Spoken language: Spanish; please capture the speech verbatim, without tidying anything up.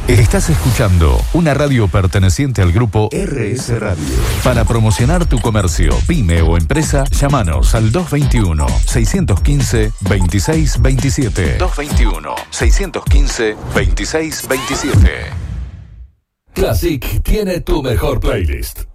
Estás escuchando una radio perteneciente al grupo R S Radio. Para promocionar tu comercio, pyme o empresa, llámanos al dos veintiuno, seiscientos quince, veintiséis veintisiete. dos veintiuno, seiscientos quince, veintiséis veintisiete. Classic tiene tu mejor playlist.